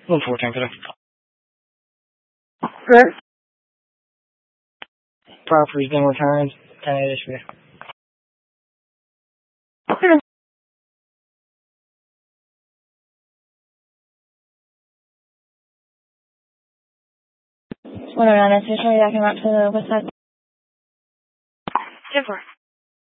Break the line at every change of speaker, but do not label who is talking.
114 today.
Correct.
Property's been returned. 10-8 issue.
Okay.
It's 109 officially. I can route to the west side.
10-4.